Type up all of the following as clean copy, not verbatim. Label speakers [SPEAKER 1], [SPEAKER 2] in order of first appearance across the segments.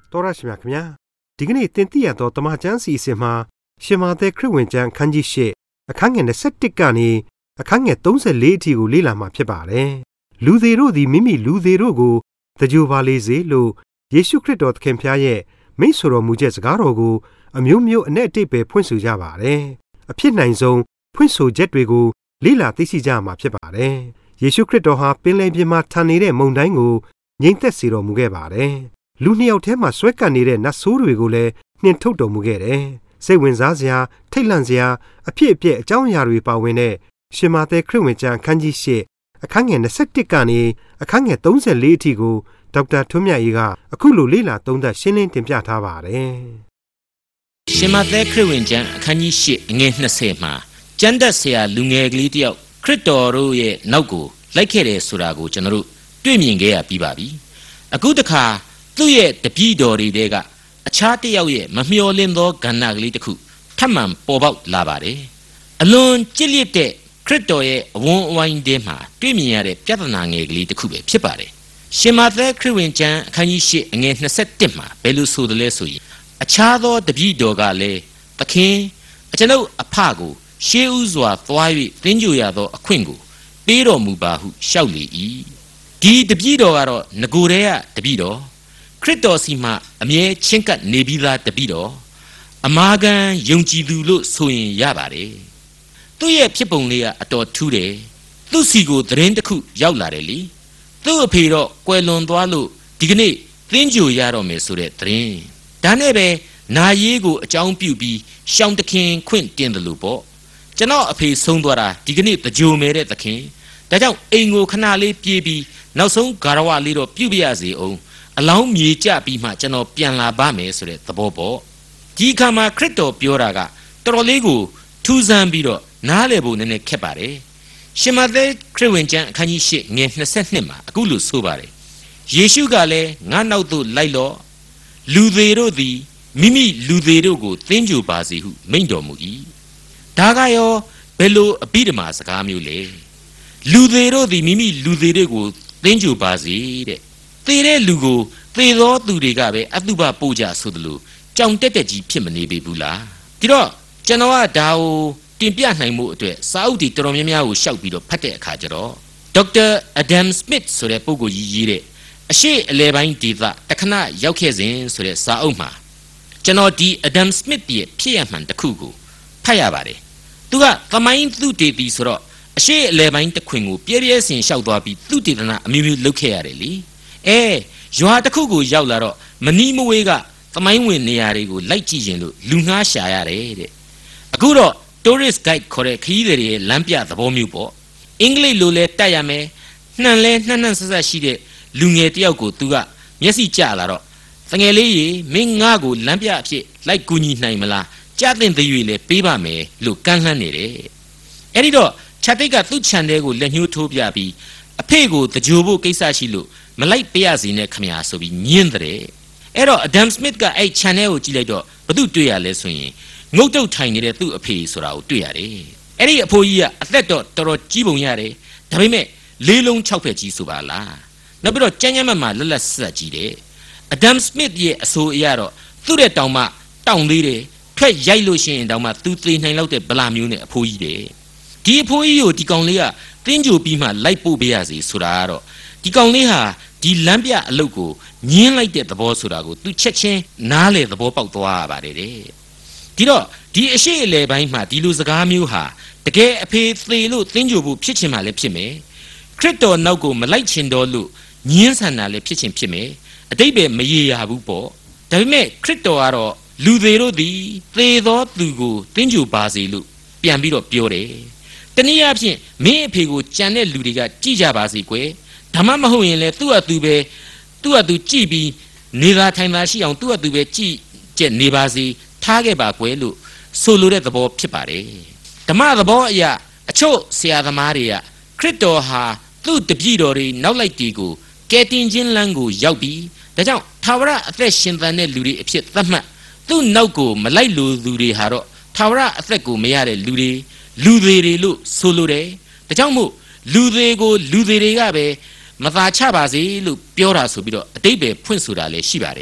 [SPEAKER 1] တော်ရရှိမြခင်ဗျာဒီကနေ့တင်ပြရတော့တမချန်းစီအစဉ်မှာရှင်မာသက်ခရစ်ဝင်ကျမ်းခန်းကြီး၈အခန်းငယ်21ကနေအခန်းငယ်34အထိကိုလေ့လာမှာဖြစ်ပါတယ်လူသေးတို့သည်မိမိလူသေးတို့ကိုတကြိုပါလေစေလို့ယေရှုခရစ်တော်သခင်ဖျားရဲ့မိန့်ဆိုတော်မူချက်စကားတော်ကိုအမျိုးမျိုးအ내အတိတ်ပဲဖွင့်ဆိုကြပါတယ်အဖြစ်နိုင်ဆုံးဖွင့်ဆိုချက်တွေကိုလေ့လာသိရှိကြမှာဖြစ်ပါတယ်ယေရှုခရစ်တော်ဟာပင်လယ်ပြင်မှာထန်နေတဲ့မုန်တိုင်းကိုငြိမ်သက်စေတော်မူခဲ့ပါတယ်လူနှစ်ယောက်ထဲမှာဆွဲကပ်နေတဲ့နတ်ဆိုးတွေကိုလည်းနှင်ထုတ်တော်မူခဲ့တယ်စိတ်ဝင်စားစရာထိတ်လန့်စရာအဖြစ်အပျက်အကြောင်းအရာတွေပါဝင်တဲ့ရှင်မာသက်ခရစ်ဝင်ကျမ်းခန်းကြီး၈အခန်းငယ်21ကနေအခန်းငယ်34အထိကိုဒေါက်တာထွန်းမြတ်အေးကအခုလိုလေ့လာသုံးသပ်ရှင်းလင်းတင်ပြထားပါတယ်
[SPEAKER 2] ရှင်မာသက်ခရစ်ဝင်ကျမ်းအခန်းကြီး၈အငယ်20မှာကျမ်းသက်ဆရာလူငယ်ကလေးတယောက်ခရစ်တော်တို့ရဲ့နောက်ကိုလိုက်ခဲ့တယ်ဆိုတာကိုကျွန်တော်တို့တွေ့မြင်ခဲ့ရပြီးပါပြီအခုတခါသူ့ရဲ့တပည့်တော်တွေကအခြားတယောက်ရဲ့မမျှော်လင့်သောကဏ္ဍကလေးတစ်ခုထပ်မံပေါ်ပေါက်လာပါတယ်အလွန်ကြစ်လျက်တဲ့ခရစ်တော်ရဲ့အဝန်းအဝိုင်းထဲမှာတွေ့မြင်ရတဲ့ပြဿနာငယ်ကလေးတစ်ခုပဲဖြစ်ပါတယ်ရှင်မာသက်ခရစ်ဝင်ကျမ်းအခန်းကြီး၈အငယ်21မှာဘယ်လိုဆိုသလဲဆိုရင်အခြားသောတပည့်တော်ကလည်းသခင်ကျွန်ုပ်အဖကိုရှေးဥစွာသွား၍သင်္ကြန်ရသောအခွင့်ကိုပေးတော်မူပါဟုလျှောက်လေ၏ဒီတပည့်တော်ကတော့ငကိုယ်တည်းကတပည့်တော်ခရစ်တော်စီမှာအမြဲချင်းကပ်နေပြီးသားတပည့်တော်အမာခံယုံကြည်သူလို့ဆိုရင်ရပါတယ်သူ့ရဲ့ဖြစ်ပုံလေးကအတော်ထူးတယ်သူ့စီကိုသတင်းတစ်ခုရောက်လာတယ်လေသူ့အဖေတော့ကွယ်လွန်သွားလို့ဒီကနေ့သင်္ကြန်ရတော့မယ်ဆိုတဲ့သတင်းဒါနဲ့ပဲနာရေးကိုအကြောင်းပြုပြီးရှောင်းတခင်ခွင့်တင်တယ်လို့ပေါ့ကျွန်တော်အဖေဆုံးသွားတာဒီကနေ့တကြိုမယ်တဲ့သခင်ဒါကြောင့်အိမ်ကိုခဏလေးပြေးပြီးနောက်ဆုံးဂါရဝလေးတော့ပြုတ်ပြရစီအောင်အလောင်းမြေကျပြီးမှကျွန်တော်ပြန်လာပါမယ်ဆိုတဲ့သဘောပေါ့ဒီခါမှာခရစ်တော်ပြောတာကတော်တော်လေးကိုထူးဆန်းပြီးတော့နားလည်ဖို့နည်းနည်းခက်ပါတယ်ရှင်မာသက်ခရစ်ဝင်ကျမ်းအခန်းကြီး၈ငယ်22မှာအခုလိုဆိုပါတယ်ယေရှုကလည်းငါနောက်သို့လိုက်လော့လူသေးတို့သည်မိမိလူသေးတို့ကိုသင်္ကြန်ပါစေဟုမိန့်တော်မူ၏ဒါကရောဘယ်လိုအဘိဓမ္မာစကားမျိုးလဲလူသေးတို့သည်မိမိလူသေးတွေကိုသင်္ကြန်ပါစေတဲ့သေတဲ့လူကိုသေသောသူတွေကပဲအတုပပို့ကြဆိုသလိုကြောင်တက်တက်ကြီးဖြစ်မနေပေဘူးလားဒီတော့ကျွန်တော်ကဒါကိုတင်ပြနိုင်မှုအတွက်စာအုပ်တွေတော်တော်များများကိုရှောက်ပြီးတော့ဖတ်တဲ့အခါကျတော့ဒေါက်တာအဒမ်စမစ်ဆိုတဲ့ပုဂ္ဂိုလ်ကြီးရေးတဲ့အရှေ့အလယ်ပိုင်းဒေသတခဏရောက်ခဲ့စဉ်ဆိုတဲ့စာအုပ်မှာကျွန်တော်ဒီအဒမ်စမစ်ရဲ့ဖြစ်ရမှန်တစ်ခုကိုဖတ်ရပါတယ်သူကသမိုင်းသူတေသီဆိုတော့အရှေ့အလယ်ပိုင်းတစ်ခွင်ကိုပြဲပြဲစင်လျှောက်သွားပြီးသူတေသနာအမျိုးမျိုးလုပ်ခဲ့ရတယ်လေရွာတစ်ခုကိုရောက်လာတော့မနီးမဝေးကသမိုင်းဝင်နေရာတွေကိုလိုက်ကြည့်ရင်လို့လူငှားရှာရတယ်တဲ့အခုတော့ tourist guide ခေါ်တဲ့ခရီးသည်တွေရဲ့လမ်းပြသဘောမျိုးပေါ့အင်္ဂလိပ်လိုလဲတတ်ရမယ်နှံလဲနှံ့ဆက်ဆက်ရှိတဲ့လူငယ်တယောက်ကိုသူကမျက်စိကျလာတော့တငယ်လေးရေမင်းငါ့ကိုလမ်းပြအဖြစ်လိုက်ကူညီနိုင်မလားကြားတဲ့သွေးလေပေးပါမယ်လို့ကမ်းလှမ်းနေတယ်အဲ့ဒီတော့ခြာတိတ်ကသူ့ခြံထဲကိုလက်ညှိုးထိုးပြပြီးအဖေကိုတကြိုဖို့ကိစ္စရှိလို့မလိုက်ပြရစီနဲ့ခမညာဆိုပြီးညင်းတဲ့အဲ့တော့အဒမ်စမစ်ကအဲ့ခြံထဲကိုကြည့်လိုက်တော့ဘသူတွေ့ရလဲဆိုရင်ငုတ်တုတ်ထိုင်နေတဲ့သူ့အဖေဆိုတာကိုတွေ့ရတယ်အဲ့ဒီအဖိုးကြီးကအသက်တော့တော်တော်ကြီးပုံရတယ်ဒါပေမဲ့လေးလုံး6ဖက်ကြီးဆိုပါလားနောက်ပြီးတော့ကြမ်းကြမ်းမှလက်လက်ဆက်ကြီးတယ်အဒမ်စမစ်ရဲ့အဆိုအရတော့သူ့တဲ့တောင်မှတောင်သေးတယ်ထွက်ရိုက်လို့ရှိရင်တောင်မှသူသေနိုင်လောက်တဲ့ဗလာမျိုးနဲ့အဖိုးကြီးတယ်ဒီအဖိုးကြီးကိုဒီကောင်လေးကသင်္ကြန်ပြီးမှလိုက်ပို့ပေးရစီဆိုတာကတော့ဒီကောင်လေးဟာဒီလမ်းပြအလုပ်ကိုညင်းလိုက်တဲ့သဘောဆိုတာကိုသူချက်ချင်းနားလေသဘောပေါက်သွားရပါတယ်တဲ့ဒီတော့ဒီအရှိအလေပိုင်းမှာဒီလိုစကားမျိုးဟာတကယ်အဖေသေလို့သင်္ကြန်ဖို့ဖြစ်ချင်မှလည်းဖြစ်မယ်ခရစ်တော်နောက်ကိုမလိုက်ချင်တော့လို့ညင်းဆန်တာလည်းဖြစ်ချင်ဖြစ်မယ်အတိတ်ပဲမရေရာဘူးပေါ့ဒါပေမဲ့ခရစ်တော်ကတော့လူသေးတို့သည်သေသောသူကိုသင်္ကြန်ပါစေလို့ပြန်ပြီးတော့ပြောတယ်တနည်းအားဖြင့်မင်းအဖေကိုကြံတဲ့လူတွေကကြည်ကြပါစေကွယ်ဒါမှမဟုတ်ရင်လေသူ့အတူကြည်ပြီးနေသာထိုင်သာရှိအောင်သူ့အတူပဲကြည်ကျက်နေပါစေထားခဲ့ပါကွယ်လို့ဆိုလိုတဲ့သဘောဖြစ်ပါတယ်ဓမ္မသဘောအရာအချို့ဆရာသမားတွေကခရစ်တော်ဟာသူ့တပည့်တော်တွေနောက်လိုက်တီကိုကယ်တင်ခြင်းလမ်းကိုရောက်ပြီးဒါကြောင့်ထာဝရအသက်ရှင်သန်တဲ့လူတွေအဖြစ်သတ်မှတ်သူ့နောက်ကိုမလိုက်လို့သူတွေဟာတော့ထာဝရအသက်ကိုမရတဲ့လူတွေလို့ဆိုလိုတယ်ဒါကြောင့်မို့လူတွေကိုလူတွေကပဲမသာချပါစေလို့ပြောတာဆိုပြီးတော့အတိတ်ပဲဖွင့်ဆိုတာလည်းရှိပါတယ်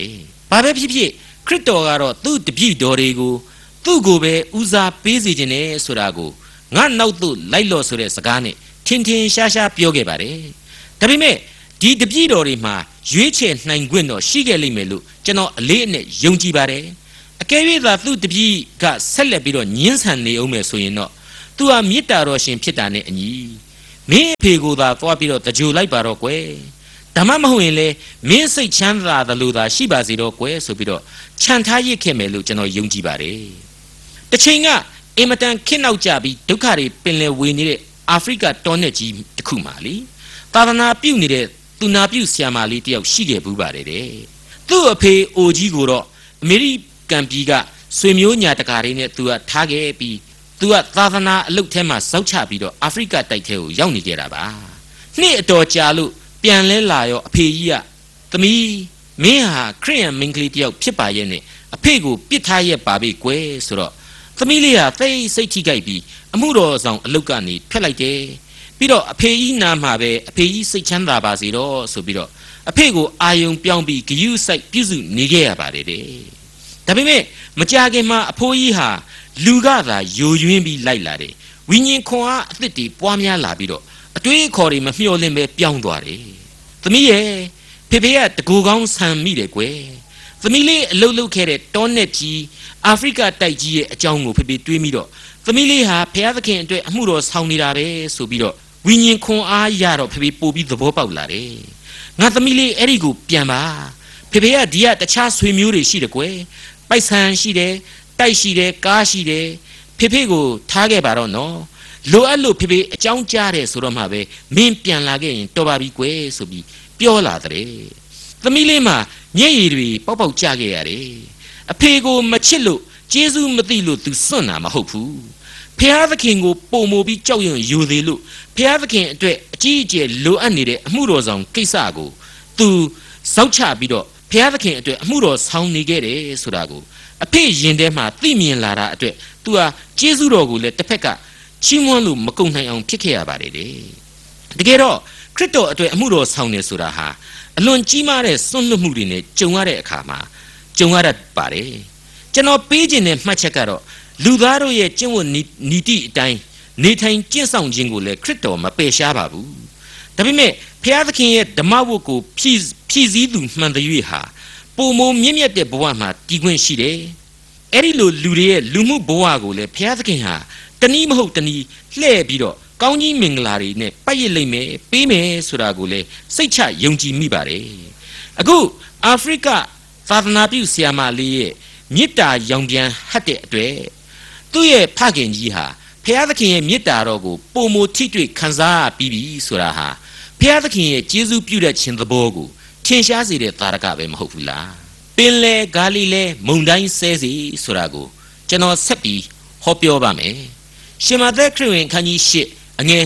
[SPEAKER 2] ဘာပဲဖြစ်ဖြစ်ခရစ်တော်ကတော့သူ့တပည့်တော်တွေကိုသူ့ကိုပဲဦးစားပေးစေခြင်းနဲ့ဆိုတာကိုငါနောက်သို့လိုက်လော့ဆိုတဲ့စကားနဲ့ထင်ထင်ရှားရှားပြောခဲ့ပါတယ်ဒါပေမဲ့ဒီတပည့်တော်တွေမှာရွေးချယ်နိုင်ခွင့်တော့ရှိခဲ့လိမ့်မယ်လို့ကျွန်တော်အလေးအနက်ယုံကြည်ပါတယ်အကယ်၍သာသူ့တပည့်ကဆက်လက်ပြီးတော့ညှင်းဆန်နေအောင်မယ်ဆိုရင်တော့သူဟာမေတ္တာတော်ရှင်ဖြစ်တာနဲ့အညီမင်းအဖေကိုသာသွားပြီးတော့တကြိုလိုက်ပါတော့ကွယ်ဒါမှမဟုတ်ရင်လေမင်းစိတ်ချမ်းသာသလိုသာရှိပါစေတော့ကွယ်ဆိုပြီးတော့ခြံထားရစ်ခဲ့မယ်လို့ကျွန်တော်ယုံကြည်ပါတယ်တစ်ချိန်ကအင်မတန်ခင်းနောက်ကြပြီးဒုက္ခတွေပင်လယ်ဝေနေတဲ့အာဖရိကတောနယ်ကြီးတစ်ခုမှာလေသာသနာပြုနေတဲ့သူနာပြုဆရာမလေးတယောက်ရှိခဲ့ဘူးပါတယ်တဲ့သူ့အဖေအိုကြီးကိုတော့အမေရိကန်ပြည်ကဆွေမျိုးညာတကာတွေနဲ့သူကထားခဲ့ပြီးသူကသာသနာအလုပ်ထဲမှာစောက်ချပြီးတော့အာဖရိကတိုက်ထဲကိုရောက်နေကြတာပါနှစ်အတော်ကြာလို့ပြန်လဲလာရောအဖေကြီးကသမီးမင်းဟာခရစ်ယာန်မိန်းကလေးတယောက်ဖြစ်ပါရဲ့နဲ့အဖေကိုပြစ်ထားရဲ့ပါပဲကွယ်ဆိုတော့သမီးလေးဟာသိစိတ်ထိကြိုက်ပြီးအမှုတော်ဆောင်အလုပ်ကနေထွက်လိုက်တယ်ပြီးတော့အဖေကြီးနာမှာပဲအဖေကြီးစိတ်ချမ်းသာပါစေတော့ဆိုပြီးတော့အဖေကိုအာယုံပြောင်းပြီးဂရုစိုက်ပြုစုနေခဲ့ရပါတယ်တဲ့ဒါပေမဲ့မကြခင်မှာအဖိုးကြီးဟာလူကသာယိုယွင်းပြီးလိုက်လာတယ်ဝိညာဉ်ခွန်အားအသစ်တွေပွားများလာပြီးတော့အတွေးအခေါ်တွေမမျှော်လင့်ပဲပြောင်းသွားတယ်သမီးရဲ့ဖေဖေကတကူကောင်းဆန်မိတယ်ကွယ်သမီးလေးအလုတ်လုတ်ခဲ့တဲ့တောနဲ့ကြီးအာဖရိကတိုက်ကြီးရဲ့အကြောင်းကိုဖေဖေတွေးမိတော့သမီးလေးဟာဘုရားသခင်အတွက်အမှုတော်ဆောင်နေတာပဲဆိုပြီးတော့ဝိညာဉ်ခွန်အားရတော့ဖေဖေပို့ပြီးသဘောပေါက်လာတယ်ငါသမီးလေးအဲ့ဒီကိုပြန်ပါဖေဖေကဒီကတခြားဆွေမျိုးတွေရှိတယ်ကွယ်ပိုက်ဆံရှိတယ်တိုက်ရှိတယ်ကားရှိတယ်ဖေဖေကိုထားခဲ့ပါတော့နော်လိုအပ်လို့ဖေဖေအကြောင်းကြားတယ်ဆိုတော့မှပဲမင်းပြန်လာခဲ့ရင်တော်ပါပြီကွယ်ဆိုပြီးပြောလာတဲ့သမီးလေးမှာမျက်ရည်တွေပေါက်ပေါက်ကျခဲ့ရတယ်အဖေကိုမချစ်လို့ကျေးဇူးမသိလို့သူစွန့်တာမဟုတ်ဘူးဖျားသခင်ကိုပုံမိုပြီးကြောက်ရွံ့ယူသေးလို့ဖျားသခင်အတွက်အကြီးအကျယ်လိုအပ်နေတဲ့အမှုတော်ဆောင်ကိစ္စကိုသူစောက်ချပြီးတော့ဖျားသခင်အတွက်အမှုတော်ဆောင်နေခဲ့တယ်ဆိုတာကိုအဖေရင်ထဲမှာသိမြင်လာတာအတွက်သူဟာကျေးဇူးတော်ကိုလည်းတစ်ဖက်ကချီးမွမ်းလို့မကုန်နိုင်အောင်ဖြစ်ခဲ့ရပါတယ်တဲ့တကယ်တော့ခရစ်တော်အတွက်အမှုတော်ဆောင်နေဆိုတာဟာအလွန်ကြီးမားတဲ့စွန့်လွတ်မှုတွေနဲ့ကြုံရတဲ့အခါမှာကြုံရတတ်ပါတယ်ကျွန်တော်ပေးခြင်းနဲ့မှတ်ချက်ကတော့လူသားတို့ရဲ့ကျင့်ဝတ်နီတိအတိုင်းနေထိုင်ကျင့်ဆောင်ခြင်းကိုလည်းခရစ်တော်မပယ်ရှားပါဘူးဒါပေမဲ့ဘုရားသခင်ရဲ့ဓမ္မဝတ်ကိုဖြည့်ဆည်းသူမှန်တဲ့၍ဟာပုံမမြင့်မြတ်တဲ့ဘဝမှာတည်ခွင့်ရှိတယ်အဲ့ဒီလိုလူတွေရဲ့လူမှုဘဝကိုလည်းဘုရားသခင်ဟာတနည်းမဟုတ်တနည်းလှည့်ပြီးတော့ကောင်းကြီးမင်္ဂလာတွေနဲ့ပတ်ရစ်လိမ့်မယ်ပေးမယ်ဆိုတာကိုလည်းစိတ်ချယုံကြည်မိပါတယ်အခုအာဖရိကသာသနာပြုဆရာမလေးရဲ့မေတ္တာရောင်ပြန်ဟတ်တဲ့အတွက်သူ့ရဲ့ဖခင်ကြီးဟာဘုရားသခင်ရဲ့မေတ္တာတော်ကိုပုံမထိတွေ့ခံစားပြီးပြီဆိုတာဟာဘုရားသခင်ရဲ့ကျေးဇူးပြုတဲ့ခြင်းသဘောကိုထင်ရှားစေတဲ့သာရကပဲမဟုတ်ဘူးလားပင်လေဂါလိလဲမုန်တိုင်းဆဲစီဆိုတာကိုကျွန်တော်ဆက်ပြီးဟောပြောပါမယ်ရှင်မသက်ခရစ်ဝင်ခန်းကြီး8အငယ်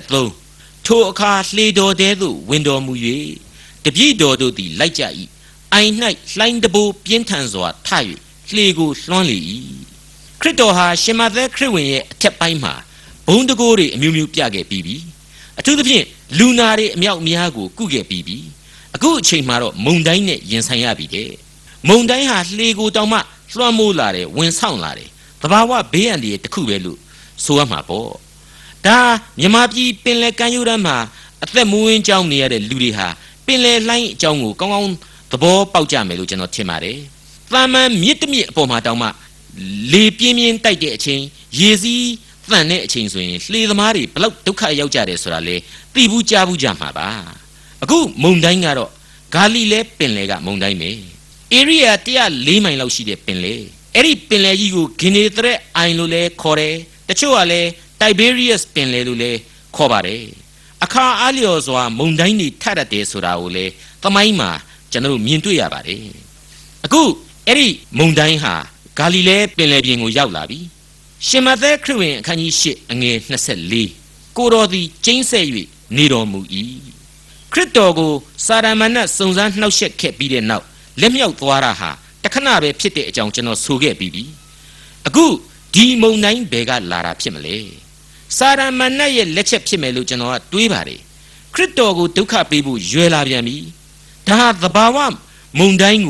[SPEAKER 2] 23ထိုအခါလှေတော်တဲသို့ဝင်တော်မူ၍တပည့်တော်တို့သည်လိုက်ကြ၏အိုင်၌လှိုင်းတဘိုးပြင်းထန်စွာထ၍လှေကိုလွှမ်းလေ၏ခရစ်တော်ဟာရှင်မသက်ခရစ်ဝင်ရဲ့အထက်ပိုင်းမှာဘုံတကိုးတွေအမျိုးမျိုးပြခဲ့ပြီးပြီအထူးသဖြင့်လူနာတွေအမြောက်အများကိုကုခဲ့ပြီးပြီအခုအချိန်မှာတော့မုန်တိုင်းနဲ့ရင်ဆိုင်ရပြီတဲ့မုန်တိုင်းဟာလှေကိုတောင်မှလွှမ်းမိုးလာတယ်ဝင်ဆောင်လာတယ်သဘာဝဘေးအန္တရာယ်တစ်ခုပဲလို့ဆိုရမှာပေါ့ဒါမြမပြည်ပင်လယ်ကမ်းရိုးတန်းမှာအသက်မွေးကြောင်းနေရတဲ့လူတွေဟာပင်လယ်လှိုင်းအကြောင်းကိုကောင်းကောင်းသဘောပေါက်ကြမယ်လို့ကျွန်တော်ထင်ပါတယ်။သာမန်မြစ်တမြစ်အပေါ်မှာတောင်မှလေပြင်းပြင်းတိုက်တဲ့အချိန်ရေစီးသန့်တဲ့အချိန်ဆိုရင်လှေသမားတွေဘလောက်ဒုက္ခရောက်ကြတယ်ဆိုတာလေသိဘူးကြားဘူးကြမှာပါ။အခုမုန်တိုင်းကတော့ဂါလိလဲပင်လယ်ကမုန်တိုင်းပဲ။ area 104မိုင်လောက်ရှိတဲ့ပင်လယ်။အဲ့ဒီပင်လယ်ကြီးကိုဂင်နေသရက်အိုင်လို့လဲခေါ်တယ်။တချို့ကလည်းTiberius ပင်လယ်လို့လဲခေါ်ပါတယ်အခါအားလျော်စွာမုန်တိုင်းတွေထရတ်တယ်ဆိုတာကိုလဲသမိုင်းမှာကျွန်တော်တို့မြင်တွေ့ရပါတယ်အခုအဲ့ဒီမုန်တိုင်းဟာဂါလိလဲပင်လယ်ပြင်ကိုရောက်လာပြီရှင်မသက်ခရစ်ဝင်အခန်းကြီး8အငယ်24ကိုတော်သည်ကျိန်းဆဲ၍နေတော်မူ၏ခရစ်တော်ကိုစာရမဏတ်စုံစမ်းနှောက်ယှက်ခဲ့ပြီးတဲ့နောက်လက်မြောက်သွားတာဟာတခဏပဲဖြစ်တဲ့အကြောင်းကျွန်တော်ဆိုခဲ့ပြီးပြီအခုဒီမုန်တိုင်းဘယ်ကလာတာဖြစ်မလဲစာရမဏတ်ရဲ့လက်ချက်ဖြစ်မယ်လို့ကျွန်တော်ကတွေးပါတယ်ခရစ်တော်ကိုဒုက္ခပေးဖို့ရွယ်လာပြန်ပြီဒါဟာသဘာဝမုန်တိုင်းကို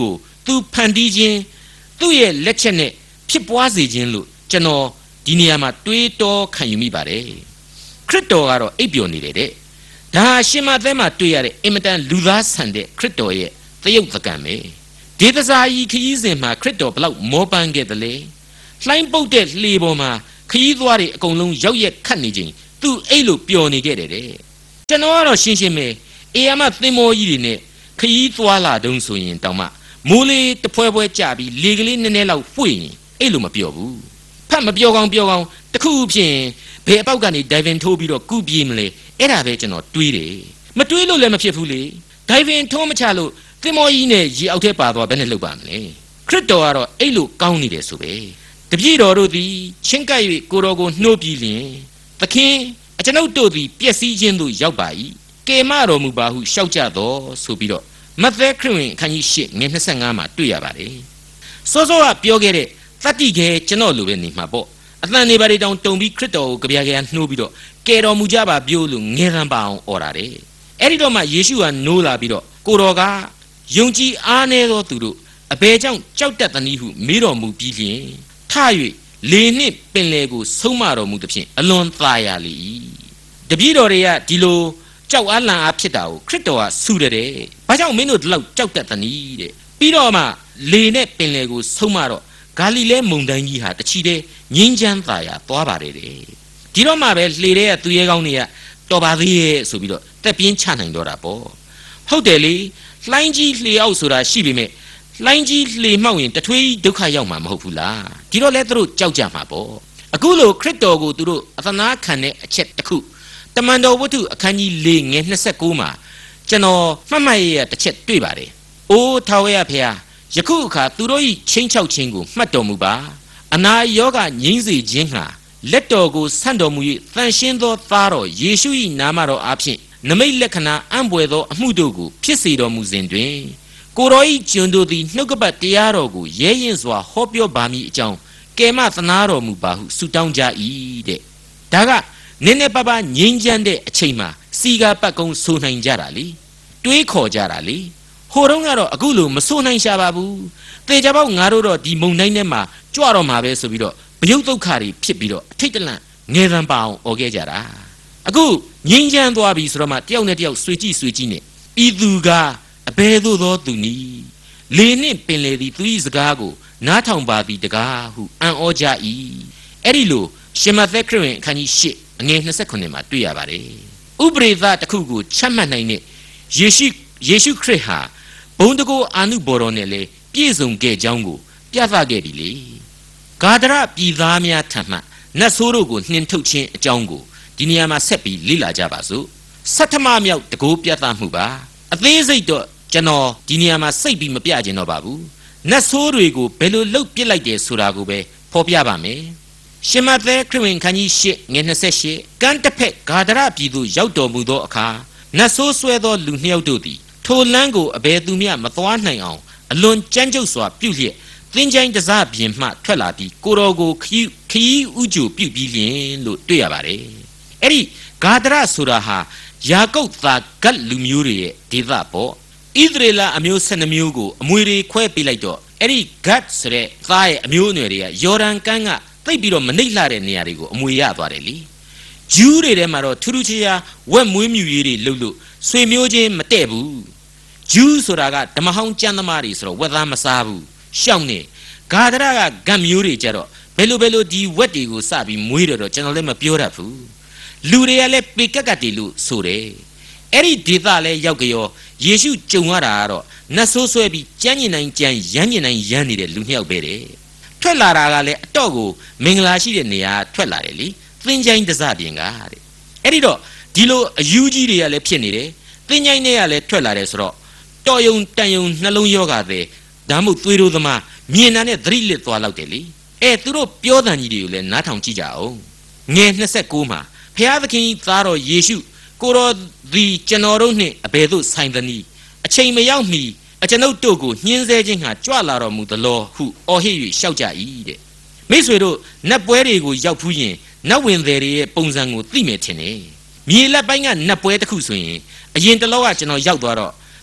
[SPEAKER 2] သူဖန်တီးခြင်းသူ့ရဲ့လက်ချက်နဲ့ဖြစ်ပွားစေခြင်းလို့ကျွန်တော်ဒီနေရာမှာတွေးတောခံယူမိပါတယ်ခရစ်တော်ကတော့အိပ်ပျော်နေတယ်တဲ့ဒါရှင်မသဲမှာတွေ့ရတဲ့အင်မတန်လူသားဆန်တဲ့ခရစ်တော်ရဲ့သရုပ်သကံပဲဒေသစာကြီးခရီးစဉ်မှာခရစ်တော်ဘလောက်မောပန်းခဲ့တယ်လဲလှိုင်းပုတ်တဲ့လှေပေါ်မှာခရီးသွားတွေအကုန်လုံးရောက်ရက်ခတ်နေခြင်းသူအိတ်လို့ပျော်နေခဲ့တယ်တဲ့ကျွန်တော်ကတော့ရှင်းရှင်းပဲအေယာမသင်္ဘောကြီးတွေနဲ့ခရီးသွားလာတုံးဆိုရင်တောင်မှမိုးလေးတဖွဲဖွဲကြပြီးလေကလေးနည်းနည်းလောက်ဖွေ့ရင်အိတ်လို့မပျော်ဘူးဖတ်မပျော်ကောင်းတခုဖြင့်ဘယ်အပေါက်ကနေဒိုင်ဗင်ထိုးပြီးတော့ကုပြေးမလဲအဲ့ဒါပဲကျွန်တော်တွေးတယ်မတွေးလို့လည်းမဖြစ်ဘူးလေဒိုင်ဗင်ထိုးမချလို့သင်္ဘောကြီးနဲ့ရေအောက်ထဲပါသွားဘယ်နဲ့လှုပ်ပါမလဲခရစ်တော်ကတော့အဲ့လိုကောင်းနေတယ်ဆိုပဲတပည့်တော်တို့သည်ချင်းကပ်၍ကိုတော်ကိုနှိုးပြီးလျင်သခင်အကျွန်ုပ်တို့သည်ပျက်စီးခြင်းသို့ရောက်ပါ၏ကယ်မတော်မူပါဟုရှောက်ကြတော်ဆိုပြီးတော့မဿဲခရစ်ဝင်အခန်းကြီး8ငွေ25မှာတွေ့ရပါတယ်စောစောကပြောခဲ့တဲ့တတိခဲကျွန်တော်လိုပဲနေမှာပေါ့အသံနေပါတွေတောင်တုံပြီးခရစ်တော်ကိုကြပြကြနှိုးပြီးတော့ကယ်တော်မူကြပါပြောလို့ငဲရန်ပါအောင်អော်တာတဲ့အဲ့ဒီတော့မှယေရှုကနိုးလာပြီးတော့ကိုတော်ကယုံကြည်အားနည်းသောသူတို့အဘယ်ကြောင့်ကြောက်တတ်သနည်းဟုမေးတော်မူပြီးလျှင်ထ၍လေနှင့်ပင်လေကိုဆုံးမတော်မူသဖြင့်အလွန်သာယာလေ၏တပည့်တော်တွေကဒီလိုကြောက်အားလန့်အားဖြစ်တာကိုခရစ်တော်ကဆူတယ်။ဘာကြောင့်မင်းတို့ဒီလောက်ကြောက်တတ်သနည်းတဲ့။ပြီးတော့မှလေနဲ့ပင်လေကိုဆုံးမတော့ဂါလိလဲမုန်တိုင်းကြီးဟာတချီတဲ့ငင်းချမ်းသာယာသွားပါတယ်တဲ့။ဒီတော့မှပဲလှေတဲ့သူရဲကောင်းတွေကတော်ပါသေးရဲ့ဆိုပြီးတော့တက်ပြင်းချနိုင်တော့တာပေါ့။ဟုတ်တယ်လေလှိုင်းကြီးလှေအောက်ဆိုတာရှိပေမဲ့လှိုင်းကြီးလှေမှောက်ရင်တထွေးဒုက္ခရောက်မှာမဟုတ်ဘူးလား။ဒီတော့လဲသူတို့ကြောက်ကြမှာပေါ့။အခုလိုခရစ်တော်ကိုသူတို့အသနာခံတဲ့အချက်တစ်ခုတမန်တော်ဝတ္ထုအခန်းကြီး4ငွေ29မှာကျွန်တော်မှတ်မှတ်ရတစ်ချက်တွေ့ပါတယ်။အိုးထာဝရဘုရားယခုအခါသူတို့၏ချင်းချောက်ခြင်းကိုမှတ်တော်မူပါ။အနာရောဂါငြိမ်းစေခြင်းဟာလက်တော်ကိုဆန့်တော်မူ၍တန်ရှင်းသောသားတော်ယေရှု၏နာမတော်အားဖြင့်နမိတ်လက္ခဏာအံ့ဘွယ်သောအမှုတို့ကိုဖြစ်စေတော်မူစဉ်တွင်ကိုတော်၏ကျွန်တို့သည်နှုတ်ကပတ်တရားတော်ကိုရဲရင်စွာဟောပြောပါမည်အကြောင်းကယ်မသနာတော်မူပါဟုဆုတောင်းကြ၏တဲ့။ဒါကနည်းနည်းပါးပါးငြိမ်းချမ်းတဲ့အချိန်မှာစီကားပတ်ကုန်းဆိုနိုင်ကြတာလေတွေးခေါ်ကြတာလေဟိုတုန်းကတော့အခုလိုမဆိုနိုင်ရှာပါဘူးသေချာပေါက်ငါတို့တော့ဒီမုံတိုင်းထဲမှာကြွတော့မှာပဲဆိုပြီးတော့ဗယုတ်ဒုက္ခတွေဖြစ်ပြီးတော့အထိတ်တလန့်ငယ်သံပါအောင်អော်ခဲ့ကြတာအခုငြိမ်းချမ်းသွားပြီဆိုတော့မှတယောက်နဲ့တယောက်ဆွေကြည့်နဲ့ဤသူကအဘယ်သို့သောသူနည်းလေနှင့်ပင်လေသည်သူ၏စကားကိုနားထောင်ပါသည်တကားဟုအံ့ဩကြ၏အဲ့ဒီလိုရှင်မသက်ခရစ်ဝင်အခန်းကြီး8အငယ်29မှာတွေ့ရပါတယ်ဥပရိသတစ်ခုကိုချမှတ်နိုင်တဲ့ယေရှုခရစ်ဟာဘုံတကောအာနုဘော်တော်နဲ့လေပြည့်စုံခဲ့ကြောင်းကိုပြသခဲ့ပြီလေဂါဒရပြည်သားများထံမှနတ်ဆိုးတို့ကိုနှင်ထုတ်ခြင်းအကြောင်းကိုဒီနေရာမှာဆက်ပြီးလေ့လာကြပါစို့ဆဋ္ဌမမြောက်တကောပြသမှုပါအသေးစိတ်တော့ကျွန်တော်ဒီနေရာမှာစိတ်ပြီးမပြခြင်းတော့ပါဘူးနတ်ဆိုးတွေကိုဘယ်လိုလှုပ်ပစ်လိုက်တယ်ဆိုတာကိုပဲဖော်ပြပါမယ်ရှင်မသက်ခရစ်ဝင်ခန်းကြီး8ငွေ28ကန်းတစ်ဖက်ဂါဒရပြည်သို့ရောက်တော်မူသောအခါနတ်ဆိုးဆွဲသောလူနှစ်ယောက်တို့သည်ထိုလမ်းကိုအဘယ်သူမျှမသွားနိုင်အောင်အလွန်ကြမ်းကြုတ်စွာပြုလျက်သင်္ချိုင်းတစပြင်မှထွက်လာပြီးကိုတော်ကိုခရီးဥကြိုပြုပြီးလျင်လို့တွေ့ရပါတယ်အဲ့ဒီဂါဒရဆိုတာဟာယာကုပ်သာဂတ်လူမျိုးတွေရဲ့ဒေသပေါ့ဣသရေလအမျိုး12မျိုးကိုအမွေတွေခွဲပေးလိုက်တော့အဲ့ဒီဂတ်ဆိုတဲ့သားရဲ့အမျိုးအနွယ်တွေကယော်ဒန်ကမ်းကသိပ်ပြီးတော့မနှိမ့်လှတဲ့နေရာတွေကိုအမွေရသွားတယ်လေဂျူးတွေထဲမှာတော့ထူးထူးခြားခြားဝက်မွေးမြူရေးတွေလှုပ်လို့ဆွေမျိုးချင်းမတည့်ဘူးဂျူးဆိုတာကဓမ္မဟောင်းကျမ်းသမားတွေဆိုတော့ဝက်သားမစားဘူးရှောက်နေဂါဒရကဂတ်မျိုးတွေကြတော့ဘယ်လိုဒီဝက်တွေကိုစပြီးမွေးတော့ကျွန်တော်လည်းမပြောတတ်ဘူးလူတွေကလည်းပေကတ်တွေလို့ဆိုတယ်အဲ့ဒီဒေသလည်းရောက်ကြောယေရှုကြုံရတာကတော့နတ်ဆိုးဆွဲပြီးကြမ်းညင်နိုင်ကြမ်းရမ်းညင်နိုင်ရမ်းနေတဲ့လူနှစ်ယောက်ပဲတဲ့ထွက်လာတာကလည်းအတော့ကိုမင်္ဂလာရှိတဲ့နေရာထွက်လာတယ်လေသင်္ချိုင်းတစပြင်ကတဲ့အဲ့ဒီတော့ဒီလိုအယူကြီးတွေကလည်းဖြစ်နေတယ်သင်္ချိုင်းတွေကလည်းထွက်လာတယ်ဆိုတော့တော်ယုံတန်ယုံနှလုံးယောဂါတဲ့ဒါမှမဟုတ်သွေးတို့သမားမြင်တာနဲ့သတိလစ်သွားလောက်တယ်လေသူတို့ပြောတန်ကြီးတွေကိုလည်းနားထောင်ကြည့်ကြအောင်ငယ်29မှာဖျားသခင်သားတော်ယေရှုကိုတော်သည်ကျွန်တော်တို့နှင့်အဘယ်သို့ဆိုင်သနည်းအချိန်မရောက်မီအကျွန်ုပ်တို့ကိုညှင်းဆဲခြင်းဟာကြွလာတော်မူသလောဟုအော်ဟစ်၍ရှောက်ကြ၏တဲ့မိတ်ဆွေတို့နတ်ပွဲတွေကိုရောက်ဖူးရင်နတ်ဝင်တွေရဲ့ပုံစံကိုသိမယ်ထင်တယ်မြေလက်ပိုင်းကနတ်ပွဲတစ်ခုဆိုရင်အရင်တစ်လောကကျွန်တော်ရောက်သွားတော့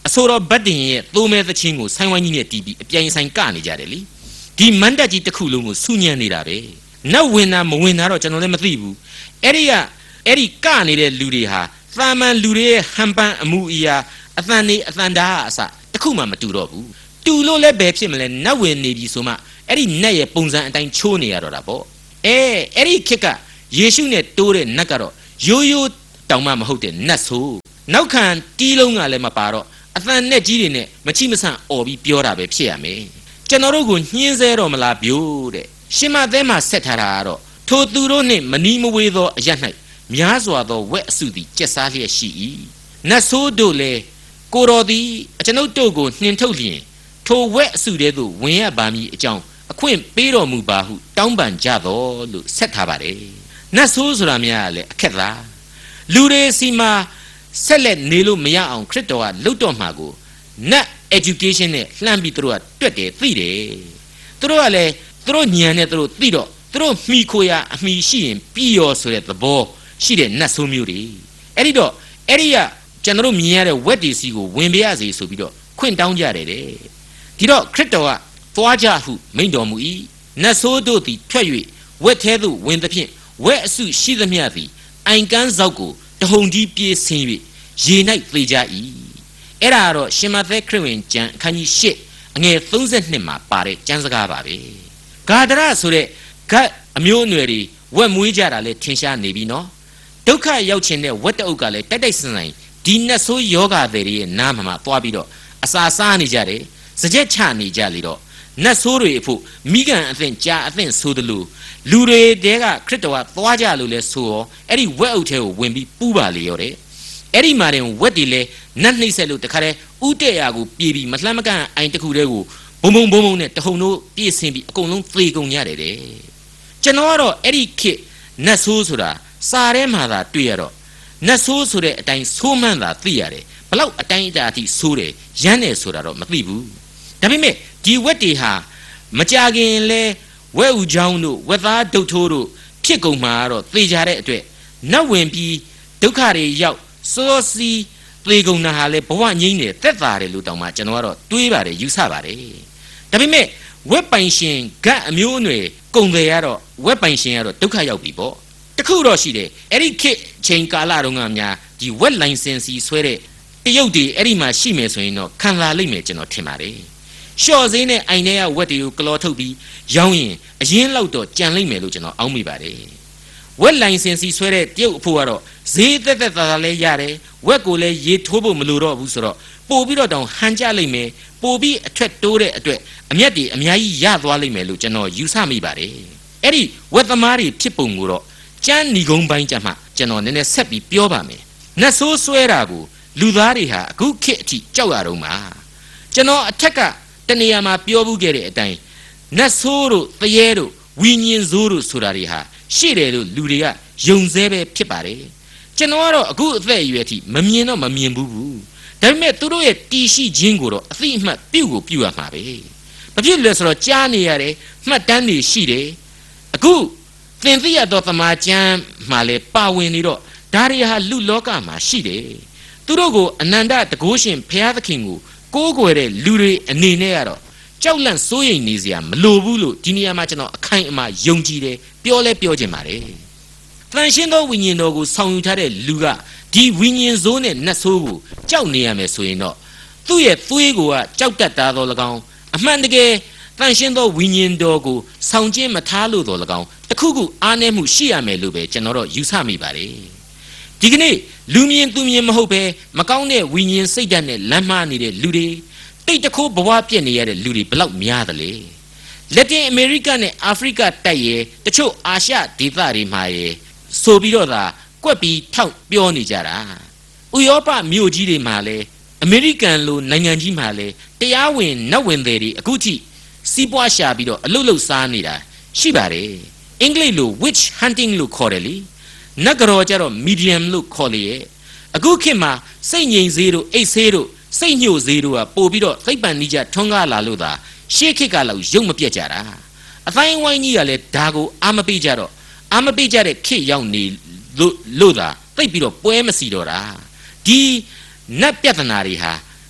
[SPEAKER 2] အဆိုတော်ဘတ်တင်ရဲ့သိုးမဲသချင်းကိုဆိုင်းဝိုင်းကြီးနဲ့တီးပြီးအပြိုင်ဆိုင်ကနေကြတယ်လေဒီမန္တကြီးတစ်ခုလုံးကိုစူညံနေတာပဲနတ်ဝင်တာမဝင်တာတော့ကျွန်တော်လည်းမသိဘူးအဲ့ဒီကနေတဲ့လူတွေဟာသာမန်လူတွေရဲ့ဟန်ပန်အမှုအရာအသံနေအသံဓာတ်အစတခုမှမတူတော့ဘူးတူလို့လည်းဘယ်ဖြစ်မလဲနတ်ဝင်နေပြီဆိုမှအဲ့ဒီနတ်ရဲ့ပုံစံအတိုင်းချိုးနေရတော့တာပေါ့အဲ့ဒီခေတ်ကယေရှုနဲ့တိုးတဲ့နတ်ကတော့ရိုးရိုးတောင်မှမဟုတ်တဲ့နတ်ဆိုနောက်ခံတီးလုံးကလည်းမပါတော့အသံနဲ့ကြီးတွေနဲ့မချိမဆန့်អော်ပြီးပြောတာပဲဖြစ်ရမယ်ကျွန်တော်တို့ကိုညှင်းဆဲတော့မလားပြို့တဲ့ရှင်မသဲမှာဆက်ထားတာကတော့ထိုသူတို့နှင့်မနီးမဝေးသောအရ၌များစွာသောဝက်အစုသည်ကျက်စားလျက်ရှိ၏နတ်ဆိုးတို့လည်းကိုတော်သည်ကျွန်ုပ်တို့ကိုနှင်ထုတ်လျင်ထိုဝက်အစုတဲသို့ဝင်ရပါမည်အကြောင်းအခွင့်ပေးတော်မူပါဟုတောင်းပန်ကြတော်လို့ဆက်ထားပါတယ်နတ်ဆိုးဆိုတာများလည်းအခက်သားလူတွေစီမှာဆက်လက်နေလို့မရအောင်ခရစ်တော်ကလှုပ်တော်မှာကိုနတ် education နဲ့လှမ်းပြီးသူတို့ကတွက်တယ်သိတယ်သူတို့ကလည်းသူတို့ညံနဲ့သူတို့သိတော့သူတို့မှီခိုရအမှီရှိရင်ပြီးရောဆိုတဲ့သဘောရှိတဲ့နတ်ဆိုးမျိုးတွေအဲ့ဒီတော့အဲ့ဒီကကျွန်တော်တို့မြင်ရတဲ့ဝက်တီစီကိုဝင်ပြရစီဆိုပြီးတော့ခွင့်တောင်းကြတယ်တဲ့ဒီတော့ခရစ်တော်ကသွားကြဟုမိန့်တော်မူ၏နတ်ဆိုးတို့သည်ထွက်၍ဝက်ထဲသို့ဝင်သဖြင့်ဝက်အစုရှိသမျှသည်အိုင်ကန်းစောက်ကိုတဟုန်ကြီးပြေးဆင်း၍ရေ၌သေကြ၏အဲ့ဒါကတော့ရှင်မသက်ခရစ်ဝင်ကျမ်းအခန်းကြီး8အငယ်32မှာပါတဲ့ကျမ်းစကားပါပဲဂါဒရဆိုတဲ့ဂတ်အမျိုးအနွယ်တွေဝက်မွေးကြတာလဲထင်ရှားနေပြီနော်ဒုက္ခရောက်ခြင်းတဲ့ဝက်တအုပ်ကလည်းတိုက်တိုက်ဆန်ဆန်ဒီနတ်ဆိုးယောဂတွေရဲ့နားမှာသွားပြီးတော့အစာစားနေကြတယ်စကြက်ချနေကြလေတော့နတ်ဆိုးတွေအဖို့မိကန်အသင်ကြာအသင်ဆိုသလိုလူတွေတဲကခရစ်တော်ကသွားကြလို့လဲဆိုရောအဲ့ဒီဝက်အုပ်ထဲကိုဝင်ပြီးပူးပါလေရောတဲ့အဲ့ဒီမှာတင်ဝက်တွေလဲနတ်နှိမ့်ဆက်လို့တခါတည်းဥတဲ့ရာကိုပြေးပြီးမလှမ်းမကန့်အိုင်တစ်ခုတည်းကိုဘုံနဲ့တဟုန်တို့ပြေးဆင်းပြီးအကုန်လုံးသေကုန်ကြတယ်တဲ့ကျွန်တော်ကတော့အဲ့ဒီခေတ်နတ်ဆိုးဆိုတာစာထဲမှာသာတွေ့ရတော့နတ်ဆိုးဆိုတဲ့အတိုင်းဆိုးမှန်းသာသိရတယ်ဘလောက်အတိုင်းအတာအထိဆိုးတယ်ရမ်းတယ်ဆိုတာတော့မသိဘူးဒါပေမဲ့ဒီဝက်တွေဟာမကြခင်လဲဝက်ဥချောင်းတို့ဝက်သားဒုတ်ထိုးတို့ဖြစ်ကုန်မှာတော့သေကြတဲ့အတွက်နတ်ဝင်ပြီးဒုက္ခတွေရောက်စောစီသေကုန်တာဟာလဲဘဝငြိမ်းတယ်သက်သာတယ်လို့တောင်မှကျွန်တော်ကတော့တွေးပါတယ်ယူဆပါတယ်ဒါပေမဲ့ဝက်ပိုင်ရှင်ဂတ်အမျိုးအနွယ်ကုံတယ်ရတော့ဝက်ပိုင်ရှင်ကတော့ဒုက္ခရောက်ပြီပေါ့တခုတော့ရှိတယ်အဲ့ဒီခေတ်ချိန်ကာလတုန်းကများဒီဝက်လိုင်စင်စီဆွဲတဲ့တရုတ်တွေအဲ့ဒီမှာရှိမယ်ဆိုရင်တော့ခံလာလိမ့်မယ်ကျွန်တော်ထင်ပါတယ်ရှော့စင်းနဲ့အိုင်ထဲကဝက်တွေကိုကလော်ထုတ်ပြီးရောင်းရင်အရင်လောက်တော့ကြံလိမ့်မယ်လို့ကျွန်တော်အောက်မိပါတယ်ဝက်လိုင်စင်စီဆွဲတဲ့တရုတ်အဖို့ကတော့ဈေးသက်သက်သာသာလဲရတယ်ဝက်ကိုလည်းရေထိုးဖို့မလိုတော့ဘူးဆိုတော့ပို့ပြီးတော့တောင်ဟန်ကြလိမ့်မယ်ပို့ပြီးအထက်တိုးတဲ့အတွက်အမျက်တွေအများကြီးရသွားလိမ့်မယ်လို့ကျွန်တော်ယူဆမိပါတယ်အဲ့ဒီဝက်သမားတွေဖြစ်ပုံကိုတော့ကျန်းနီကုန်းပိုင်းကြမှာကျွန်တော်နည်းနည်းဆက်ပြီးပြောပါမယ်နတ်ဆိုးဆွဲတာကိုလူသားတွေဟာအခုခေတ်အထိကြောက်ရတော့မှာကျွန်တော်အထက်ကတနေရာမှာပြောဘူးခဲ့တဲ့အတိုင်းနတ်ဆိုးတို့သရဲတို့ဝိညာဉ်ဆိုးတို့ဆိုတာတွေဟာရှေ့တယ်လို့လူတွေကယုံစဲပဲဖြစ်ပါတယ်ကျွန်တော်ကတော့အခုအသက်အရွယ်အထိမမြင်တော့မမြင်ဘူးဒါပေမဲ့သူတို့ရဲ့တီရှိခြင်းကိုတော့အသိအမှတ်ပြုရမှာပဲမဖြစ်လဲဆိုတော့ကြားနေရတယ်မှတ်တမ်းတွေရှိတယ်အခုသင်သိရတော့သမာကျမ်းမှာလဲပါဝင်နေတော့ဒါတွေဟာလူလောကမှာရှိတယ်သူတို့ကိုအနန္တတကုရှင်ဘုရားသခင်ကိုကိုးကွယ်တဲ့လူတွေအနေနဲ့ကတော့ကြောက်လန့်စိုးရိမ်နေစရာမလိုဘူးလို့ဒီနေရာမှာကျွန်တော်အခိုင်အမာယုံကြည်တယ်ပြောချင်ပါတယ်တန်ရှင်းသောဝိညာဉ်တော်ကိုဆောင်ယူထားတဲ့လူကဒီဝိညာဉ်ဆိုးနဲ့နတ်ဆိုးကိုကြောက်နေရမယ်ဆိုရင်တော့သူ့ရဲ့သွေးကိုကကြောက်တတ်တာတော့၎င်းအမှန်တကယ်တန်ရှင်းသောဝိညာဉ်တော်ကိုဆောင်ကျင်းမထားလို့တော့၎င်းတခုခုအားနည်းမှုရှိရမယ်လို့ပဲကျွန်တော်တို့ယူဆမိပါတယ်ဒီကနေ့လူမြင်သူမြင်မဟုတ်ပဲမကောင်းတဲ့ဝိညာဉ်စိတ်ဓာတ်နဲ့လမ်းမှားနေတဲ့လူတွေတိတ်တခိုးဘဝပြည့်နေရတဲ့လူတွေဘလောက်များသလဲလက်တင်အမေရိကနဲ့အာဖရိကတိုက်ရဲ့တချို့အာရှဒေသတွေမှာရဲ့ဆိုပြီးတော့သာကွက်ပြီးထောက်ပြောနေကြတာဥရောပမြို့ကြီးတွေမှာလဲအမေရိကန်လိုနိုင်ငံကြီးမှာလဲတရားဝင်နတ်ဝင်တွေအခုထိစီးပွားရှာပြီးတော့အလုတ်လုတ်စားနေတာရှိပါတယ်အင်္ဂလိပ်လို witch hunting လို့ခေါ်တယ်လေနတ်ကြော်ကြတော့ medium လို့ခေါ်လေရဲ့အခုခေတ်မှာစိတ်ငြိမ်စေးတို့အိတ်ဆေးတို့စိတ်ညှို့စေးတို့ကပို့ပြီးတော့သိပ္ပံနိကြထွန်းကားလာလို့သာရှေးခေတ်ကလောက်ရုပ်မပြတ်ကြတာအတိုင်းဝိုင်းကြီးကလည်းဒါကိုအာမပေးကြတော့အာမပေးကြတဲ့ခေတ်ရောက်နေလို့သာသိပ်ပြီးတော့ပွဲမစီတော့တာဒီနတ်ပြဿနာတွေဟာ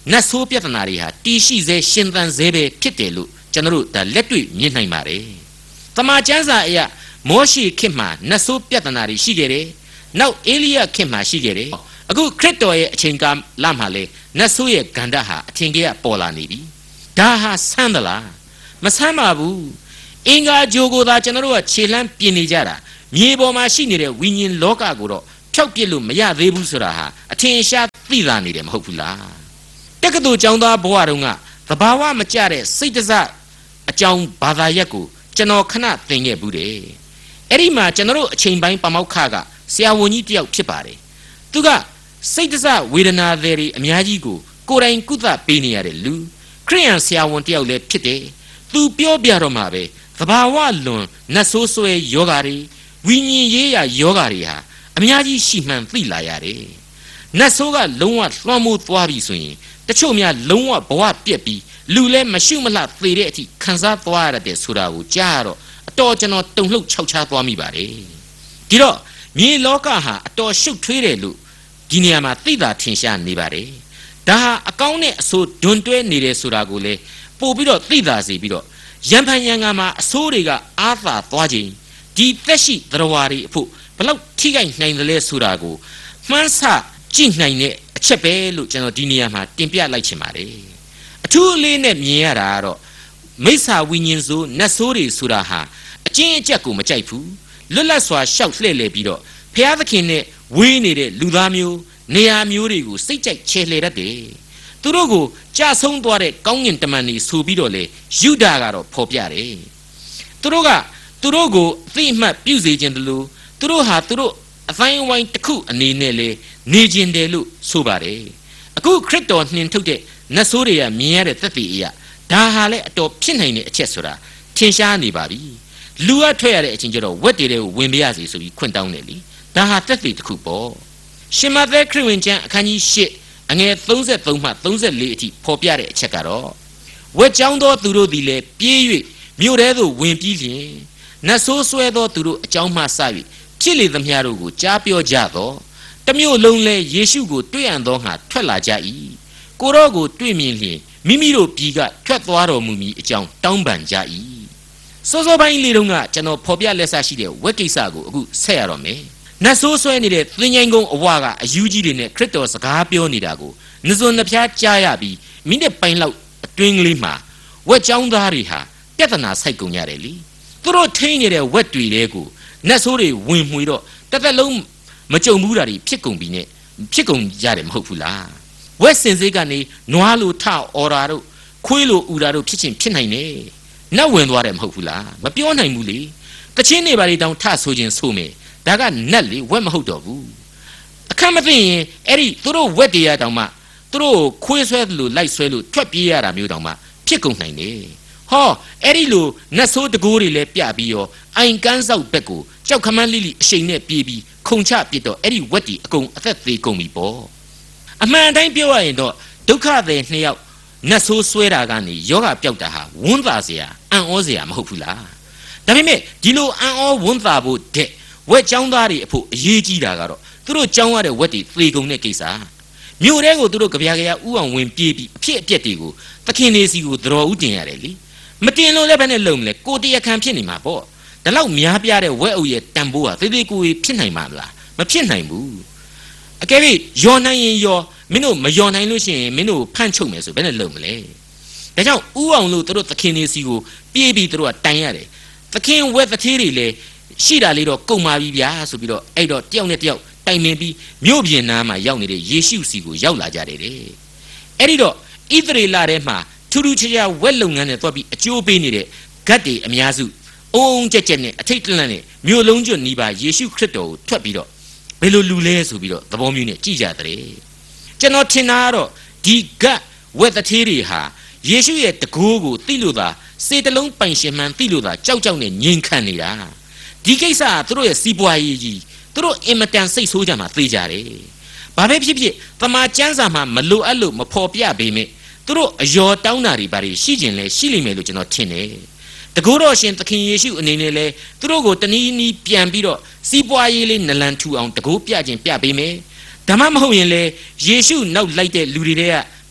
[SPEAKER 2] နတ်ဆိုးပြဿနာတွေဟာတီရှိစေရှင်သန်စေပဲဖြစ်တယ်လို့ကျွန်တော်တို့ဒါလက်တွေ့မြင်နိုင်ပါတယ်။တမန်ကျမ်းစာအရမောရှိခေတ်မှာနတ်ဆိုးပြဿနာတွေရှိခဲ့တယ်။နောက်အေလိယခေတ်မှာရှိခဲ့တယ်။အခုခရစ်တော်ရဲ့အချိန်ကာလမှာလေနတ်ဆိုးရဲ့ဂန္ဓာဟာအထင်ကြီးပေါ်လာနေပြီ။ဒါဟာဆန်းသလားမဆန်းပါဘူး။အင်္ဂါဂျိုကိုသာကျွန်တော်တို့ကခြေလှမ်းပြင်နေကြတာမြေပေါ်မှာရှိနေတဲ့ဝိညာဉ်လောကကိုတော့ဖြောက်ပြစ်လို့မရသေးဘူးဆိုတာဟာအထင်ရှားသိသာနေတယ်မဟုတ်ဘူးလားတက္ကသိုလ်ကျောင်းသားဘဝတုန်းကသဘာဝမကျတဲ့စိတ်တစအကြောင်းဘာသာရပ်ကိုကျွန်တော်ခဏသင်ခဲ့ဘူးတယ်အဲ့ဒီမှာကျွန်တော်တို့အချိန်ပိုင်းပမောက္ခကဆရာဝန်ကြီးတယောက်ဖြစ်ပါတယ်သူကစိတ်တစဝေဒနာတွေအများကြီးကိုကိုယ်တိုင်ကုသပေးနေရတဲ့လူခရိယန်ဆရာဝန်တယောက်လည်းဖြစ်တယ်သူပြောပြတော့မှပဲသဘာဝလွန်နတ်ဆိုးဆွဲယောဂါတွေဝိညာဉ်ရေးရာယောဂါတွေဟာအများကြီးရှိမှန်သိလာရတယ်နတ်ဆိုးကလုံးဝလွှမ်းမိုးသွားပြီဆိုရင်တချို့များလုံးဝဘဝပြက်ပြီးလူလည်းမရှုမလှသေတဲ့အထိခံစားသွားရတဲ့ဆိုတာကိုကြားတော့အတော်ကျွန်တော်တုန်လှုပ်ခြောက်ခြားသွားမိပါတယ်ဒီတော့မြေလောကဟာအတော်ရှုပ်ထွေးတယ်လို့ဒီနေရာမှာသိတာထင်ရှားနေပါတယ်ဒါဟာအကောင်းနဲ့အဆိုးဒွန်တွဲနေတယ်ဆိုတာကိုလေပို့ပြီးတော့သိတာစီပြီးတော့ရံဖန်ရံကမှာအဆိုးတွေကအာသာသွားခြင်းဒီသက်ရှိသရဝါတွေအဖို့ဘလောက်ထိခိုက်နိုင်တယ်လဲဆိုတာကိုမှန်းဆကြည့်နိုင်တဲ့အချက်ပဲလို့ကျွန်တော်ဒီနေရာမှာတင်ပြလိုက်ချင်ပါတယ်အထူးအလေးနဲ့မြင်ရတာကတော့မိစ္ဆာဝိညာဉ်ဆိုနတ်ဆိုးတွေဆိုတာဟာအကျဉ်းအကျပ်ကိုမကြိုက်ဘူးလွတ်လပ်စွာရှောက်လှည့်လည်ပြီးတော့ဖျားသခင်နဲ့ဝေးနေတဲ့လူသားမျိုးနေရာမျိုးတွေကိုစိတ်ကြိုက်ချဲလှယ်တတ်တယ်သူတို့ကိုကြဆုံးသွားတဲ့ကောင်းကင်တမန်တွေဆိုပြီးတော့လေယူဒာကတော့ဖော်ပြတယ်သူတို့ကိုအသိအမှတ်ပြုစေခြင်းတလို့သူတို့ဟာသူတို့အတိုင်းဝိုင်းတစ်ခုအနေနဲ့လေနေခြင်းတယ်လို့ဆိုပါတယ်အခုခရစ်တော်နှင်ထုတ်တဲ့နတ်ဆိုးတွေကမြင်ရတဲ့သက်သေအရာဒါဟာလေအတော်ဖြစ်နိုင်တဲ့အချက်ဆိုတာထင်ရှားနေပါပြီလူကထွက်ရတဲ့အချင်းကျတော့ဝက်တွေတွေကိုဝင်ပြရစီဆိုပြီးခွင့်တောင်းတယ်လေဒါဟာသက်သေတစ်ခုပေါ့ရှင်မသက်ခရစ်ဝင်ကျမ်းအခန်းကြီး8အငယ်33မှ34အထိဖော်ပြတဲ့အချက်ကတော့ဝက်ကြောင်းသောသူတို့သည်လည်းပြေး၍မြို့ထဲသို့ဝင်ပြီးလျင်နတ်ဆိုးဆွဲသောသူတို့အကြောင်းမှစ၍ဖြစ်လေသမျှတို့ကိုကြားပြောကြသောတမျိုးလုံးလဲယေရှုကိုတွေ့ရန်သောငါထွက်လာကြ၏ကိုရောကိုတွေ့မြင်လျင်မိမိတို့ပြည်ကထွက်သွားတော်မူမည်အကြောင်းတောင်းပန်ကြ၏စောစောပိုင်းလေးတုန်းကကျွန်တော်ဖော်ပြလက်စရှိတဲ့ဝက်ကိစ္စကိုအခုဆက်ရတော့မယ်နတ်ဆိုးဆွဲနေတဲ့သင်္ချိုင်းကုန်းအဝကအယူကြီးတွေနဲ့ခရစ်တော်စကားပြောနေတာကိုနှစွန်နှဖျားကြားရပြီးမိနစ်ပိုင်းလောက်အတွင်းကလေးမှာဝက်ကြောင်းသားတွေဟာပြဿနာဆိုင်ကုန်ကြတယ်လေသူတို့ထိန်းနေတဲ့ဝက်တွေတဲကိုနတ်ဆိုးတွေဝင်မှွေတော့တစ်သက်လုံးမကြုံဘူးတာတွေဖြစ်ကုန်ပြီနဲ့ဖြစ်ကုန်ကြတယ်မဟုတ်ဘူးလားဝက်စင်စေးကနေနွားလိုထအော်ရာတို့ခွေးလိုဥရာတို့ဖြစ်ချင်းဖြစ်နိုင်တယ်နတ်ဝင်သွားတယ်မဟုတ်ဘူးလားမပြောနိုင်ဘူးလေတချင်းနေပါလေတောင်ထဆိုခြင်းဆိုမယ်ဒါကနတ်လေဝက်မဟုတ်တော့ဘူးအခက်မသိရင်အဲ့ဒီသူတို့ဝက်တွေရတောင်မှသူတို့ခွေးဆွဲလို့လိုက်ဆွဲလို့ထွက်ပြေးရတာမျိုးတောင်မှဖြစ်ကုန်နိုင်တယ်ဟောအဲ့ဒီလိုနတ်ဆိုးတကိုးတွေလည်းပြပြီးရောအိုင်ကန်းဆောက်ဘက်ကိုကြောက်ခမန်းလိလိအရှိန်နဲ့ပြေးပြီးခုံချပစ်တော့အဲ့ဒီဝက်တီအကုန်အသက်သေးကုန်ပြီပေါ့အမှန်တိုင်းပြောရရင်တော့ဒုက္ခသည်နှစ်ယောက်နတ်ဆိုးဆွဲတာကနေယောဂပျောက်တာဟာဝန်းသာเสียအံ့ဩเสียမဟုတ်ဘူးလားဒါပေမဲ့ဒီလိုအံ့ဩဝန်းသာဖို့တဲ့ဝက်ကြောင်းသားတွေအဖို့အရေးကြီးတာကတော့သူတို့ကြောင်းရတဲ့ဝက်တီသေကုန်တဲ့ကိစ္စမြို့ထဲကိုသူတို့ကြပြာကြရဥအောင်ဝင်ပြေးပြီးအဖြစ်အပျက်တွေကိုသခင်နေစီကိုသတော်ဦးတင်ရတယ်လေမတင်လို့လည်းဘယ်နဲ့လုံမလဲကိုတရားခံဖြစ်နေမှာပေါ့ဒါလောက်များပြားတဲ့ဝက်အုပ်ရဲ့တန်ဖိုးဟာသေးသေးကိုယ်ဖြစ်နိုင်မှာမလားမဖြစ်နိုင်ဘူးအကယ်၍ယော်နိုင်ရင်ယော်မင်းတို့မယော်နိုင်လို့ရှိရင်မင်းတို့ဖန့်ချုပ်မယ်ဆိုဘယ်နဲ့လုံမလဲဒါကြောင့်ဥအောင်လို့သူတို့သခင်နေစီကိုပြေးပြီးသူတို့ကတိုင်ရတယ်သခင်ဝက်သသေးတွေလည်းရှိတာလေးတော့ကုန်ပါပြီဗျာဆိုပြီးတော့အဲ့တော့တယောက်နဲ့တယောက်တိုင်ပင်ပြီးမြို့ပြင်နားမှာရောက်နေတဲ့ယေရှုစီကိုရောက်လာကြတယ်တဲ့အဲ့ဒီတော့ဣသရေလထဲမှာထူးထူးခြားခြားဝက်လုပ်ငန်းနဲ့တွားပြီးအကျိုးပေးနေတဲ့ဂတ်တွေအများစုအုံကြက်ကြက်နဲ့အထိတ်တလန့်နဲ့မြို့လုံးကျွတ်နီးပါယေရှုခရစ်တော်ကိုထွက်ပြီးတော့ဘယ်လိုလူလဲဆိုပြီးတော့သဘောမျိုးနဲ့ကြည်ကြတယ်ကျွန်တော်ထင်တာကတော့ဒီဂတ်ဝက်သသေးတွေဟာယေရှုရဲ့တကိုးကိုသိလို့သာစေတလုံးပိုင်ရှင်မှန်သိလို့သာကြောက်ကြောက်နဲ့ငြိမ်ခံနေတာဒီကိစ္စကသူတို့ရဲ့စီးပွားရေးကြီးသူတို့အင်မတန်စိတ်ဆိုးကြမှာသိကြတယ်ဘာပဲဖြစ်ဖြစ်တမန်ကျမ်းစာမှာမလိုအပ်လို့မဖော်ပြပေမဲ့သူတို့အယောတောင်းတာတွေဘာတွေရှိကျင်လဲရှိလိမ့်မယ်လို့ကျွန်တော်ထင်တယ်တကူတော်ရှင်သခင်ယေရှုအနေနဲ့လဲသူတို့ကိုတနည်းနည်းပြန်ပြီးတော့စီးပွားရေးလေးနလန်ထူအောင်တကူပြခြင်းပြပေးမယ်ဒါမှမဟုတ်ရင်လဲယေရှုနောက်လိုက်တဲ့လူတွေတွေက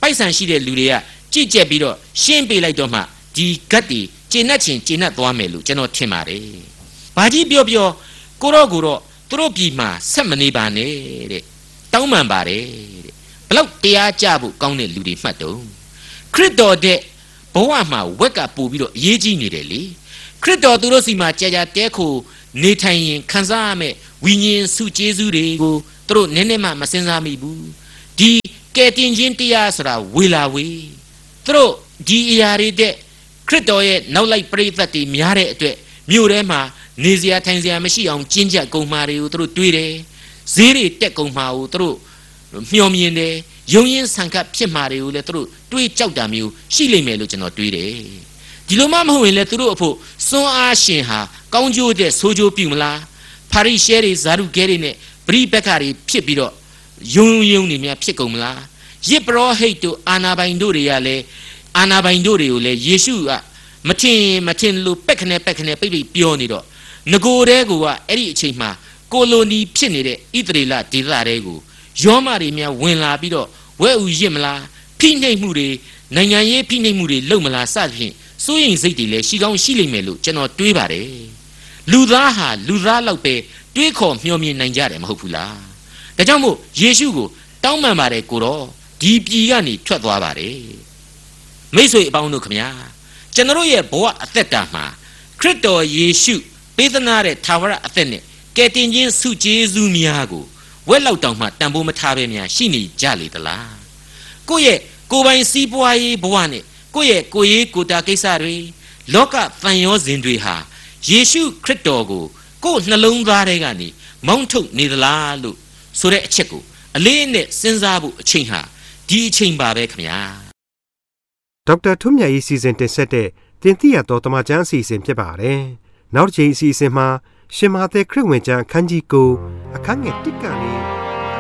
[SPEAKER 2] ပိုက်ဆံရှိတဲ့လူတွေကကြည့်ကြက်ပြီးတော့ရှင်းပေးလိုက်တော့မှဒီဂတ်တီကျေနပ်ချင်ကျေနပ်သွားမယ်လို့ကျွန်တော်ထင်ပါတယ်။ဘာကြီးပြောကိုတော့သူတို့ပြည်မှာဆက်မနေပါနဲ့တဲ့တောင်းပန်ပါတယ်တဲ့ဘလောက်တရားကြဖို့ကောင်းတဲ့လူတွေမှတ်တော့ခရစ်တော်တဲ့ဘဝမှာဝက်ကပို့ပြီးတော့အရေးကြီးနေတယ်လေခရစ်တော်သူတို့စီမှာကြာတဲခိုနေထိုင်ရင်ခံစားရမယ့်ဝိညာဉ်စုကျေးဇူးတွေကိုသူတို့နည်းနည်းမှမစင်စားမိဘူးဒီကယ်တင်ခြင်းတရားဆိုတာဝေလာဝေသူတို့ဒီအရာတွေတဲ့ခရစ်တော်ရဲ့နောက်လိုက်ပရိသတ်တွေများတဲ့အတွက်မြို့ထဲမှာနေစရာထိုင်စရာမရှိအောင်ကျဉ်းကျပ်ကုန်မှာတွေကိုသူတို့တွေးတယ်ဈေးတွေတက်ကုန်မှာကိုသူတို့မျှော်မြင်တယ်ယုံရင်ဆန်ခတ်ဖြစ်မှာတွေကိုလည်းသူတို့တွေးကြောက်တာမျိုးရှိလိမ့်မယ်လို့ကျွန်တော်တွေးတယ်ဒီလိုမှမဟုတ်ရင်လည်းသူတို့အဖို့စွန်းအားရှင်ဟာကောင်းကျိုးတဲ့ဆိုးကျိုးပြုမလားဖာရိရှဲတွေဇာဒုကဲတွေနဲ့ပရိဘက္ခတွေဖြစ်ပြီးတော့ယုံနေများဖြစ်ကုန်မလားယစ်ပရောဟိတ်တို့အာနာပိုင်တို့တွေကလည်းအာနာပိုင်တို့တွေကိုလည်းယေရှုကမထင်လို့ပက်ခနဲ့ပိတ်ပြောနေတော့ငကိုတဲကအဲ့ဒီအချိန်မှာကိုလိုနီဖြစ်နေတဲ့ဣသရေလဒေသတွေကိုယောမတွေများဝင်လာပြီးတော့ဝဲဥရစ်မလားဖိနှိပ်မှုတွေနိုင်ငံရေးဖိနှိပ်မှုတွေလုပ်မလားစသဖြင့်စိုးရိမ်စိတ်တွေလည်းရှိကောင်းရှိလိမ့်မယ်လို့ကျွန်တော်တွေးပါတယ်လူသားဟာလူသားလောက်ပဲတွေးခေါ်မျှော်မြင်နိုင်ကြတယ်မဟုတ်ဘူးလားဒါကြောင့်မို့ယေရှုကိုတောင်းပန်ပါတယ်ကိုတော့ဒီပြည်ကနေထွက်သွားပါတယ်မိတ်ဆွေအပေါင်းတို့ခင်ဗျာကျွန်တော်ရဲ့ဘဝအသက်တာမှာခရစ်တော်ယေရှုပေးသနာတဲ့ထာဝရအသက်နဲ့ကယ်တင်ခြင်းဆုကျေးဇူးများကိုဝက်လောက်တောင်မှတန်ဖိုးမထားပဲများရှိနေကြလေသလားကိုယ့်ရဲ့ကိုယ်ပိုင်စီးပွားရေးဘဝနဲ့ကိုယ့်ရဲ့ကိုယ်ရေးကိုယ်တာကိစ္စတွေလောကသံယောဇဉ်တွေဟာယေရှုခရစ်တော်ကိုကိုယ်နှလုံးသားထဲကနေမောင်းထုတ်နေသလားလို့ဆိုတဲ့အချက်ကိုအလေးနဲ့စဉ်းစားဖို့အချိန်ဟာဒီအချိန်ပါပဲခင်ဗျာ
[SPEAKER 1] ဒေါက်တာထွန်းမြတ်ရေးစီစဉ်တင်ဆက်တဲ့တင်ပြတော်တမချန်းအစီအစဉ်ဖြစ်ပါတယ်နောက်တစ်ချိန်အစီအစဉ်မှာရှင်မာသဲခရစ်ဝင်ကျမ်းအခန်းကြီး9အခန်းငယ်1ကနေ